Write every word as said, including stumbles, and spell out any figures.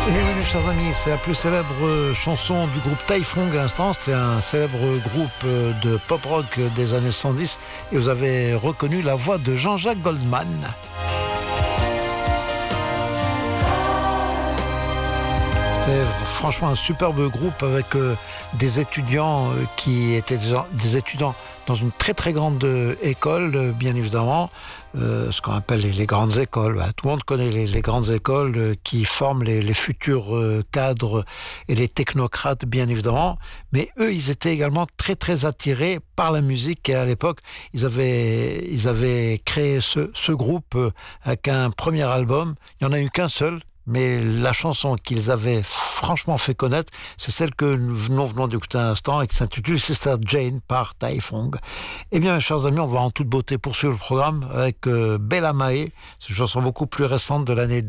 Et oui, mes chers amis, c'est la plus célèbre chanson du groupe Taifong à l'instant. C'était un célèbre groupe de pop-rock des années soixante-dix. Et vous avez reconnu la voix de Jean-Jacques Goldman. C'était franchement un superbe groupe avec euh, des étudiants euh, qui étaient des, des étudiants dans une très très grande euh, école, euh, bien évidemment, euh, ce qu'on appelle les, les grandes écoles. Bah, tout le monde connaît les, les grandes écoles euh, qui forment les, les futurs euh, cadres et les technocrates, bien évidemment. Mais eux, ils étaient également très très attirés par la musique et à l'époque, ils avaient, ils avaient créé ce, ce groupe euh, avec un premier album. Il n'y en a eu qu'un seul. Mais la chanson qu'ils avaient franchement fait connaître, c'est celle que nous venons d'écouter un instant et qui s'intitule Sister Jane par Taifong. Eh bien, mes chers amis, on va en toute beauté poursuivre le programme avec euh, Bella Mae, c'est une chanson beaucoup plus récente de l'année